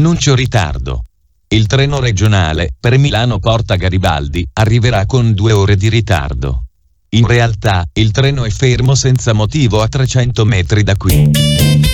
Annuncio ritardo. Il treno regionale per Milano Porta Garibaldi arriverà con 2 ore di ritardo. In realtà, il treno è fermo senza motivo a 300 metri da qui.